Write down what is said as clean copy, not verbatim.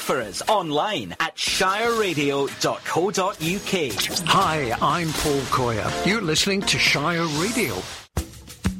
for us online at shireradio.co.uk. Hi, I'm Paul Coyer. You're listening to Shire Radio.